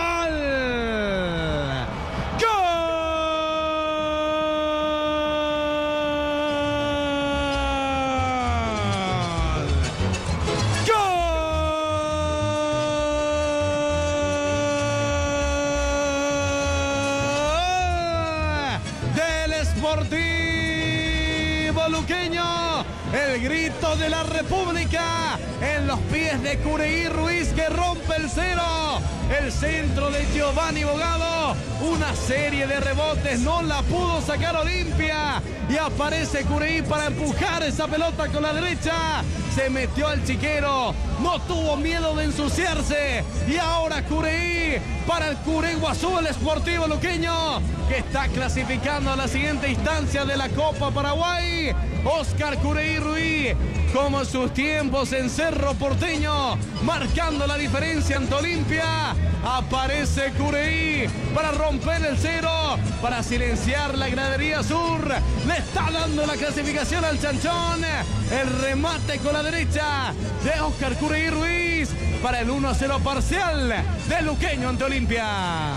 ¡Gol! Sportivo Luqueño, el grito de la República en los pies de Cureí Ruiz, que rompe el cero, el centro de Giovanni Bogado, una serie de rebotes, no la pudo sacar Olimpia y aparece Cureí para empujar esa pelota con la derecha, se metió al chiquero, no tuvo miedo de ensuciarse. Y ahora Cureí para el Cureguazú, el Sportivo Luqueño, que está clasificando a la siguiente instancia de la Copa Paraguay. Oscar Cureí Ruiz, como en sus tiempos en Cerro Porteño, marcando la diferencia ante Olimpia. Aparece Cureí para romper el cero, para silenciar la gradería sur. Le está dando la clasificación al Chanchón. El remate con la derecha de Oscar Cureí Ruiz para el 1-0 parcial de Luqueño ante Olimpia.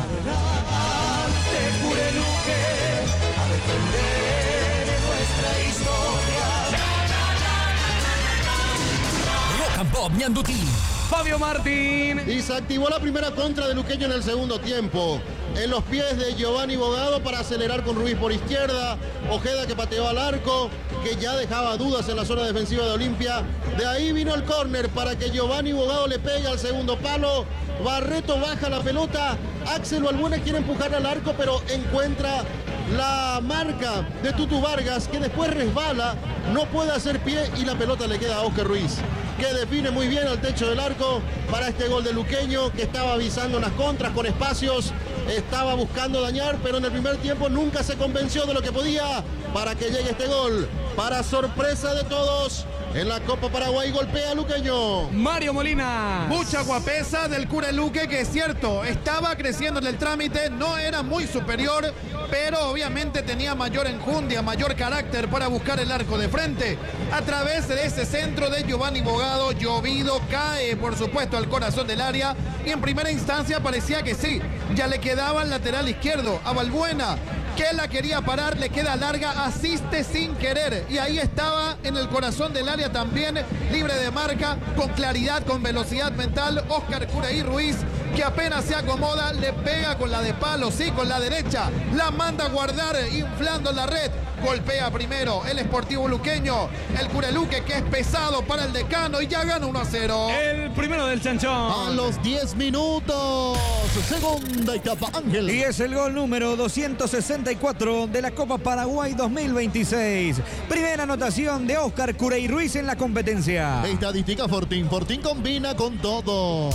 Rock and Pop Ñandutí. Fabio Martín. Y se activó la primera contra de Luqueño en el segundo tiempo. En los pies de Giovanni Bogado para acelerar con Ruiz por izquierda. Ojeda que pateó al arco, que ya dejaba dudas en la zona defensiva de Olimpia. De ahí vino el córner para que Giovanni Bogado le pegue al segundo palo. Barreto baja la pelota. Axel Balbuena quiere empujar al arco, pero encuentra la marca de Tutu Vargas, que después resbala, no puede hacer pie y la pelota le queda a Oscar Ruiz, que define muy bien al techo del arco para este gol de Luqueño, que estaba avisando unas contras con espacios, estaba buscando dañar, pero en el primer tiempo nunca se convenció de lo que podía para que llegue este gol. Para sorpresa de todos, en la Copa Paraguay golpea a Luqueño. Mario Molina. Mucha guapesa del Cure Luque, que es cierto, estaba creciendo en el trámite, no era muy superior, pero obviamente tenía mayor enjundia, mayor carácter para buscar el arco de frente. A través de ese centro de Giovanni Bogado, llovido, cae por supuesto al corazón del área, y en primera instancia parecía que sí, ya le quedaba el lateral izquierdo a Balbuena, que la quería parar, le queda larga, asiste sin querer, y ahí estaba en el corazón del área también, libre de marca, con claridad, con velocidad mental, Oscar Cureí Ruiz, que apenas se acomoda, le pega con la de palo, sí, con la derecha, la manda a guardar, inflando la red, golpea primero el Sportivo Luqueño, el Cureluque, que es pesado para el Decano, y ya gana 1-0. El primero del Chanchón. A los 10 minutos, segunda etapa, Ángel. Y es el gol número 264 de la Copa Paraguay 2026. Primera anotación de Oscar Cureí Ruiz en la competencia. Estadística Fortín. Fortín combina con todo.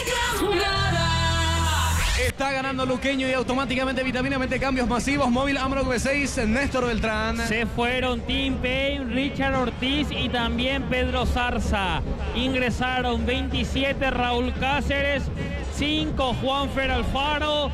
Está ganando Luqueño y automáticamente Vitamina mete cambios masivos. Móvil Amarok B6, Néstor Beltrán. Se fueron Tim Payne, Richard Ortiz y también Pedro Zarza. Ingresaron 27 Raúl Cáceres, 5 Juanfer Alfaro,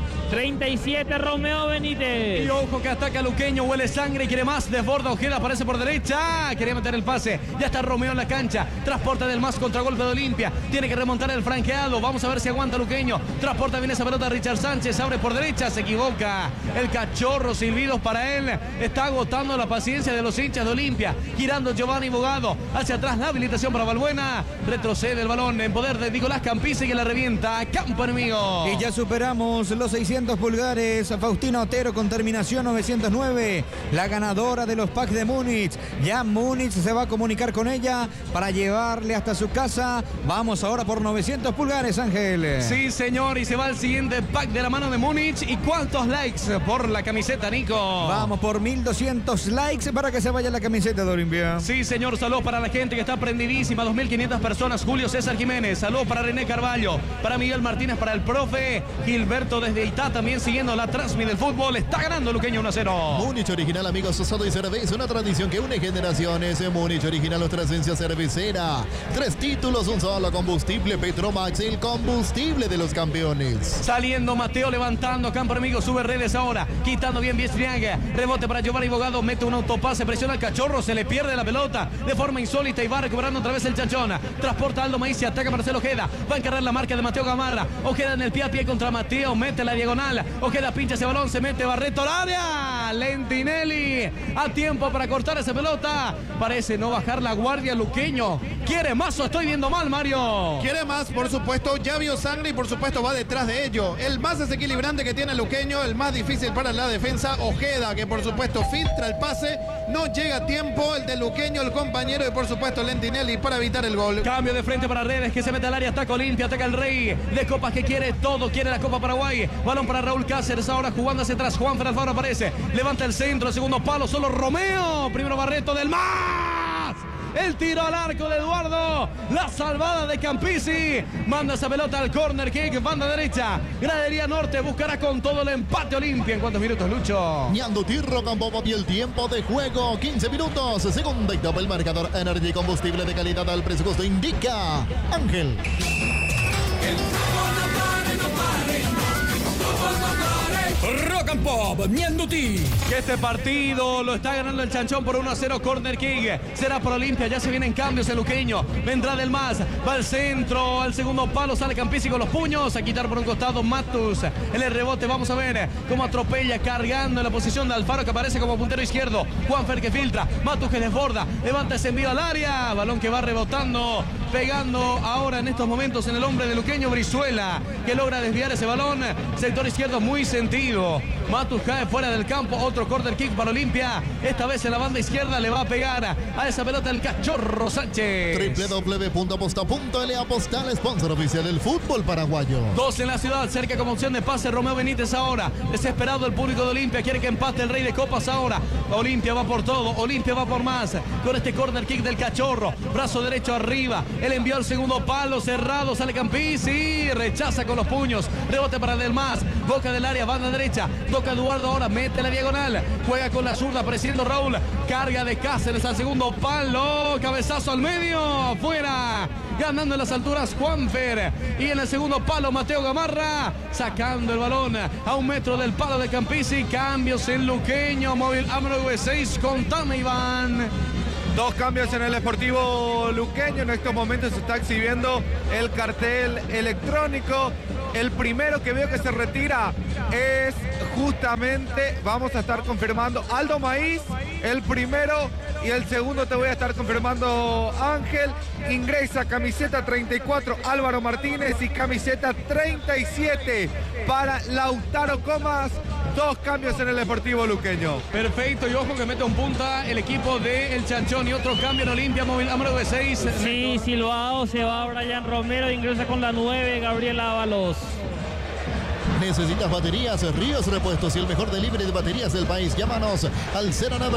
37 Romeo Benítez. Y ojo que ataca Luqueño, huele sangre y quiere más. Desborda Ojeda, aparece por derecha. Quería meter el pase. Ya está Romeo en la cancha. Transporta del más contragolpe de Olimpia. Tiene que remontar el franqueado. Vamos a ver si aguanta Luqueño. Transporta bien esa pelota Richard Sánchez. Abre por derecha. Se equivoca. El cachorro, silbidos para él. Está agotando la paciencia de los hinchas de Olimpia. Girando Giovanni Bogado. Hacia atrás la habilitación para Balbuena. Retrocede el balón en poder de Nicolás Campisi, que la revienta. Campo enemigo. Y ya superamos los 600 pulgares. Faustina Otero con terminación 909. La ganadora de los packs de Múnich. Ya Múnich se va a comunicar con ella para llevarle hasta su casa. Vamos ahora por 900 pulgares, Ángel. Sí, señor. Y se va al siguiente pack de la mano de Múnich. ¿Y cuántos likes por la camiseta, Nico? Vamos por 1200 likes para que se vaya la camiseta de Olimpia. Sí, señor. Saludos para la gente que está prendidísima. 2500 personas. Julio César Jiménez. Saludos para René Carvalho. Para Miguel Martínez. Para el profe Gilberto desde Itá. También siguiendo la transmisión del fútbol. Está ganando Luqueño 1-0. Múnich Original, amigos, asado y cerveza. Una tradición que une generaciones. Múnich Original, nuestra esencia cervecera. 3 títulos, un solo combustible. Petromax, el combustible de los campeones. Saliendo Mateo, levantando campo amigo, sube redes ahora, quitando bien Viestriaga, rebote para Giovanni Bogado, mete un autopase, presiona al cachorro, se le pierde la pelota de forma insólita y va recuperando otra vez el Chanchón. Transporta Aldo Maíz, ataca Marcelo Ojeda, va a encargar la marca de Mateo Gamarra. Ojeda en el pie a pie contra Mateo, mete la diagonal, Ojeda pincha ese balón, se mete Barreto al área. Lentinelli a tiempo para cortar esa pelota. Parece no bajar la guardia Luqueño. ¿Quiere más o estoy viendo mal, Mario? Quiere más, por supuesto. Ya vio sangre y por supuesto va detrás de ello. El más desequilibrante que tiene Luqueño, el más difícil para la defensa, Ojeda, que por supuesto filtra el pase. No llega a tiempo el de Luqueño, el compañero, y por supuesto Lentinelli para evitar el gol. Cambio de frente para Redes, que se mete al área, ataca Olimpia, ataca el Rey de Copas, que quiere todo, quiere la Copa Paraguay. Balón para Raúl Cáceres, ahora jugando hacia atrás. Juan Alfaro aparece, levanta el centro, segundo palo, solo Romeo. Primero Barreto del más. El tiro al arco de Eduardo. La salvada de Campisi. Manda esa pelota al corner kick. Banda derecha. Gradería Norte buscará con todo el empate Olimpia. ¿En cuántos minutos, Lucho? Ñanduti Rocampopo y el tiempo de juego. 15 minutos. Segunda etapa. El marcador Energy Combustible de calidad al presupuesto indica Ángel. Rock and Pop, Ñanduti. Que este partido lo está ganando el Chanchón por 1-0, corner kick. Será por Olimpia, ya se vienen cambios el luqueño. Vendrá del más, va al centro, al segundo palo, sale Campisi con los puños. A quitar por un costado Matus. En el rebote vamos a ver cómo atropella, cargando en la posición de Alfaro, que aparece como puntero izquierdo. Juanfer que filtra, Matus que desborda, levanta ese envío al área. Balón que va rebotando, pegando ahora en estos momentos en el hombre de luqueño Brizuela, que logra desviar ese balón. Sector izquierdo muy sentido. Matus cae fuera del campo. Otro corner kick para Olimpia. Esta vez en la banda izquierda le va a pegar a esa pelota el Cachorro Sánchez. www.aposta.la Apostal, sponsor oficial del fútbol paraguayo. 2 en la ciudad, cerca como opción de pase Romeo Benítez ahora. Desesperado el público de Olimpia, quiere que empate el Rey de Copas ahora. Olimpia va por todo, Olimpia va por más. Con este corner kick del Cachorro, brazo derecho arriba, el envío al segundo palo, cerrado, sale Campisi, rechaza con los puños, rebote para Delmas, boca del área, banda derecha, toca Eduardo ahora, mete la diagonal, juega con la zurda, presidiendo Raúl, carga de Cáceres al segundo palo, cabezazo al medio, fuera, ganando en las alturas Juanfer, y en el segundo palo Mateo Gamarra, sacando el balón a 1 metro del palo de Campisi. Cambios en luqueño, móvil Amro 6, contame Iván. 2 cambios en el Sportivo Luqueño. En estos momentos se está exhibiendo el cartel electrónico. El primero que veo que se retira es justamente, vamos a estar confirmando, Aldo Maíz, el primero, y el segundo te voy a estar confirmando, Ángel. Ingresa camiseta 34 Álvaro Martínez y camiseta 37 para Lautaro Comas. 2 cambios en el Deportivo Luqueño. Perfecto, y ojo que mete un punta el equipo de El Chanchón, y otro cambio en Olimpia, móvil Amaro 6. Sí, silbado, se va Brian Romero, ingresa con la 9, Gabriel Ábalos. ¿Necesitas baterías? Ríos Repuestos y el mejor delivery de baterías del país. Llámanos al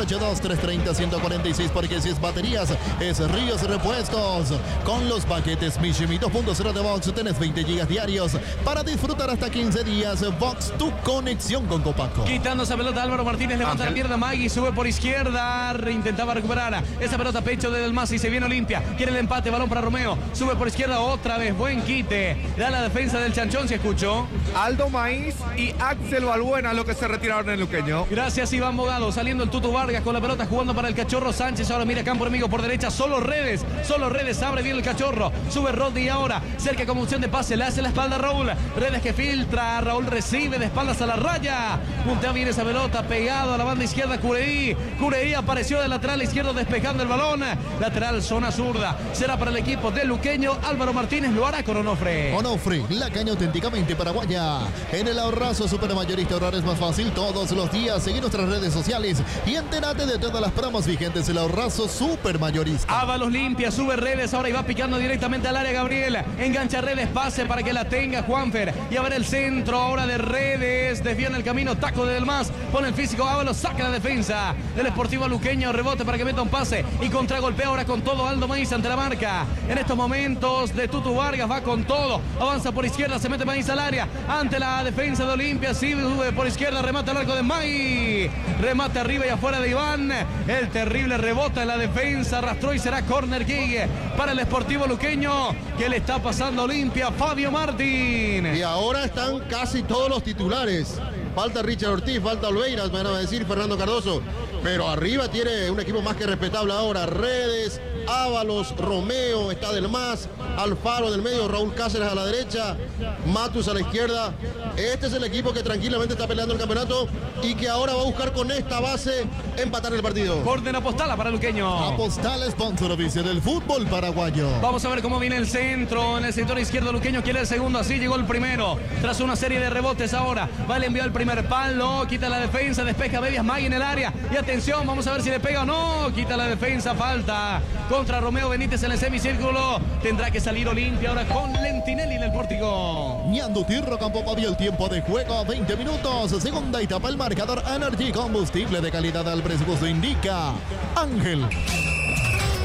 0982-330-146, porque si es baterías, es Ríos Repuestos. Con los paquetes Mishimi 2.0 de Vox, tenés 20 gigas diarios para disfrutar hasta 15 días. Vox, tu conexión con Copaco. Quitando esa pelota, Álvaro Martínez levanta la pierna, Magui sube por izquierda, intentaba recuperar esa pelota, pecho de Delmas, y se viene Olimpia. Quiere el empate, balón para Romeo, sube por izquierda otra vez, buen quite. Da la defensa del Chanchón, se escuchó. Aldo Maíz y Axel Balbuena lo que se retiraron en el luqueño. Gracias Iván Bogado, saliendo el Tutu Vargas con la pelota, jugando para el Cachorro Sánchez. Ahora mira campo enemigo por derecha, solo redes, abre bien el Cachorro, sube Rodri y ahora cerca como opción de pase, le hace la espalda a Raúl, Redes que filtra, Raúl recibe de espaldas a la raya, puntea bien esa pelota, pegado a la banda izquierda Cureí apareció de lateral izquierdo despejando el balón, lateral zona zurda, será para el equipo del luqueño. Álvaro Martínez lo hará con Onofre. Onofre, la caña auténticamente paraguaya. En el Ahorrazo Supermayorista, ahorrar es más fácil todos los días. Seguí nuestras redes sociales y entérate de todas las promos vigentes. El Ahorrazo Supermayorista. Ábalos limpia, sube Redes, ahora y va picando directamente al área Gabriel. Engancha Redes, pase para que la tenga Juanfer. Y a ver el centro ahora de Redes. Desvía en el camino, taco de Delmas. Pone el físico, Ábalos saca la defensa del Sportivo Luqueño. Rebote para que meta un pase y contragolpea ahora con todo Aldo Maíz ante la marca. En estos momentos de Tutu Vargas va con todo. Avanza por izquierda, se mete Maíz al área. Ante la defensa de Olimpia, sube por izquierda, remata el arco de May, remate arriba y afuera de Iván, el terrible rebota en la defensa, arrastró y será corner kick para el Sportivo Luqueño. ¿Qué le está pasando a Olimpia? Fabio Martín. Y ahora están casi todos los titulares. Falta Richard Ortiz, falta Olveiras, me van a decir Fernando Cardoso, pero arriba tiene un equipo más que respetable ahora. Redes, Ábalos, Romeo, está Delmas, Alfaro del medio, Raúl Cáceres a la derecha, Matus a la izquierda. Este es el equipo que tranquilamente está peleando el campeonato y que ahora va a buscar con esta base empatar el partido. Orden Apostala para Luqueño. Apostala, sponsor oficial del fútbol paraguayo. Vamos a ver cómo viene el centro. En el sector izquierdo Luqueño quiere el segundo, así llegó el primero. Tras una serie de rebotes ahora, va el envío al primer palo, quita la defensa, despeja Medias May en el área. Y atención, vamos a ver si le pega o no. Quita la defensa, falta contra Romeo Benítez en el semicírculo. Tendrá que salir Olimpia ahora con Lentinelli en el pórtico. Ñanduti Rocampopo vio el tiempo de juego, 20 minutos. Segunda etapa, el marcador Energy Combustible de calidad al presupuesto indica Ángel.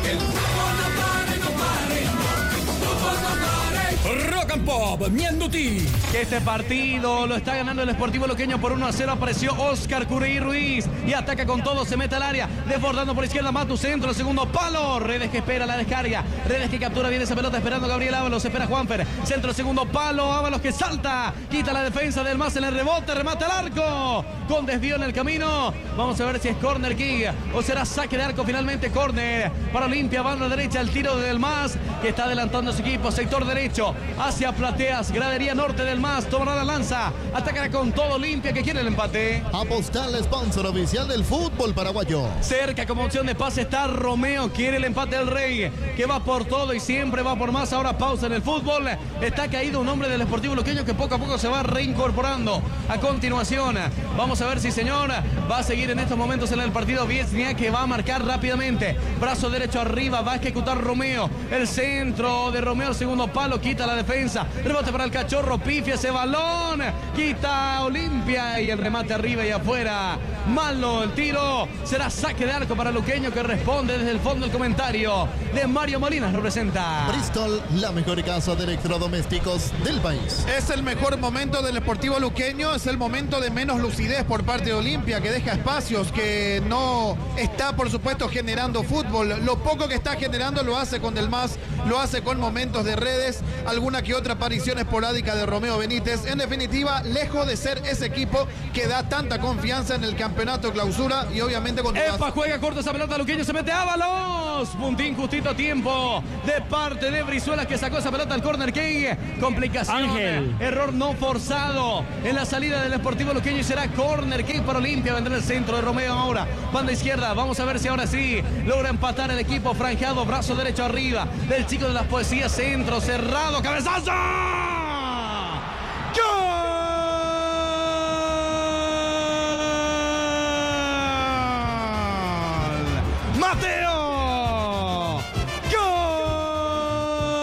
Que el fútbol no pare, no pare. Fútbol no pare. Rock and Pop, Mianduti. Que este partido lo está ganando el Sportivo Luqueño por 1-0. Apareció Oscar Curí Ruiz y ataca con todo, se mete al área, desbordando por izquierda Matu, centro, el segundo palo. Redes que espera la descarga, Redes que captura bien esa pelota, esperando Gabriel Ábalos, espera Juanfer, centro, el segundo palo, Ábalos que salta, quita la defensa del MAS en el rebote, remata al arco, con desvío en el camino. Vamos a ver si es corner kick o será saque de arco. Finalmente corner para Olimpia, banda derecha, el tiro del MAS que está adelantando a su equipo, sector derecho hacia Plateas, gradería norte del MAS, tomará la lanza, atacará con todo Olimpia que quiere el empate. Apostal, sponsor oficial del fútbol paraguayo. Cerca como opción de pase está Romeo, quiere el empate del Rey, que va por todo y siempre va por más. Ahora pausa en el fútbol, está caído un hombre del Sportivo Luqueño que poco a poco se va reincorporando. A continuación, vamos a ver si señor va a seguir en estos momentos en el partido. Viesnia que va a marcar rápidamente, brazo derecho arriba, va a ejecutar Romeo, el centro de Romeo, el segundo palo, quita la defensa, rebote para el Cachorro, pifia ese balón, quita Olimpia y el remate arriba y afuera. Malo el tiro, será saque de arco para Luqueño que responde desde el fondo. El comentario de Mario Molinas representa Bristol, la mejor casa de electrodomésticos del país. Es el mejor momento del Sportivo Luqueño, es el momento de menos lucidez por parte de Olimpia, que deja espacios, que no está por supuesto generando fútbol. Lo poco que está generando lo hace con Del MAS, lo hace con momentos de Redes, alguna que otra aparición esporádica de Romeo Benítez. En definitiva, lejos de ser ese equipo que da tanta confianza en el campeonato clausura y obviamente con Epa, juega corto esa pelota, Luqueño se mete Ábalos, puntín justito a tiempo de parte de Brizuela que sacó esa pelota al corner kick. Complicación, Ángel. Error no forzado en la salida del Sportivo Luqueño y será corner kick para Olimpia. Vendrá el centro de Romeo ahora, banda izquierda, vamos a ver si ahora sí logra empatar el equipo franjeado, brazo derecho arriba del chico de las poesías, centro cerrado, cabezazo. ¡Gol! Mateo. ¡Gol!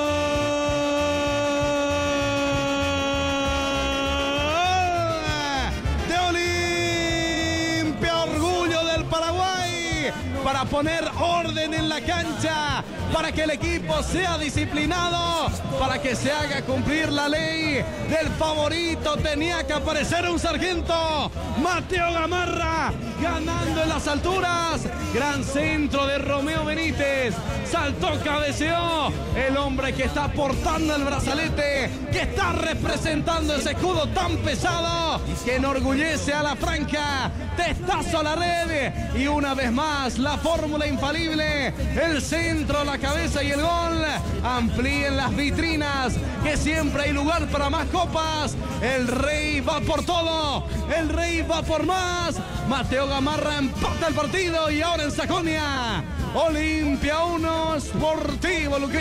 De Olimpia, orgullo del Paraguay, para poner orden en la cancha, para que el equipo sea disciplinado, para que se haga cumplir la ley del favorito. Tenía que aparecer un sargento, Mateo Gamarra, ganando en las alturas. Gran centro de Romeo Benítez, saltó, cabeceó, el hombre que está portando el brazalete, que está representando ese escudo tan pesado, que enorgullece a la franja. Testazo a la red y una vez más la fórmula infalible, el centro, la cabeza y el gol. Amplíen las vitrinas, que siempre hay lugar para más copas. El Rey va por todo, el Rey va por más. Mateo Gamarra empata el partido y ahora en Sajonia, Olimpia 1, Sportivo Luqueño